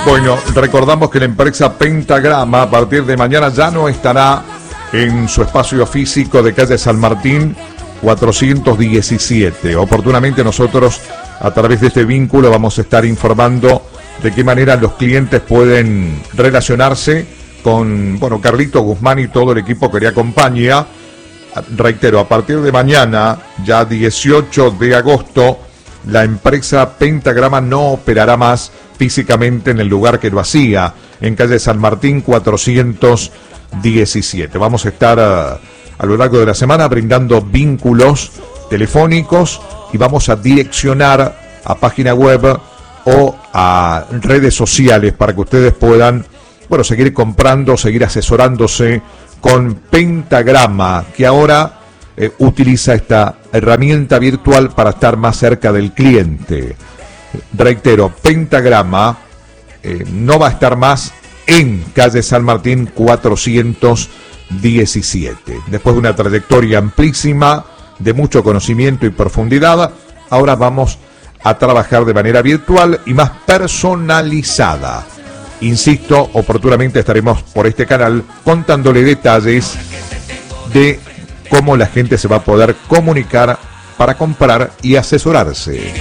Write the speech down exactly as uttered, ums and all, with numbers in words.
Bueno, recordamos que la empresa Pentagrama a partir de mañana ya no estará en su espacio físico de calle San Martín cuatrocientos diecisiete. Oportunamente nosotros a través de este vínculo vamos a estar informando de qué manera los clientes pueden relacionarse con, bueno, Carlito Guzmán y todo el equipo que le acompaña. Reitero, a partir de mañana, ya dieciocho de agosto, la empresa Pentagrama no operará más físicamente en el lugar que lo hacía, en calle San Martín cuatrocientos diecisiete. Vamos a estar a, a lo largo de la semana brindando vínculos telefónicos y vamos a direccionar a página web o a redes sociales para que ustedes puedan, bueno, seguir comprando, seguir asesorándose con Pentagrama, que ahora eh, utiliza esta herramienta virtual para estar más cerca del cliente. Reitero, Pentagrama eh, no va a estar más en calle San Martín cuatrocientos diecisiete. Después de una trayectoria amplísima, de mucho conocimiento y profundidad, ahora vamos a trabajar de manera virtual y más personalizada. Insisto, oportunamente estaremos por este canal contándole detalles de cómo la gente se va a poder comunicar para comprar y asesorarse.